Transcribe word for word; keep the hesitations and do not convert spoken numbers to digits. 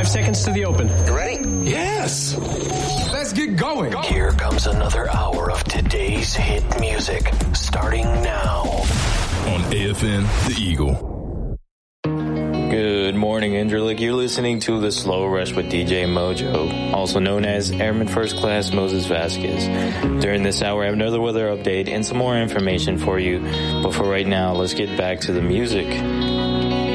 Five seconds to the open. You ready? Yes. Let's get going. Go. Here comes another hour of today's hit music, starting now. On A F N, The Eagle. Good morning, Indralik. You're listening to The Slow Rush with D J Mojo, also known as Airman First Class Moses Vasquez. During this hour, I have another weather update and some more information for you. But for right now, let's get back to the music.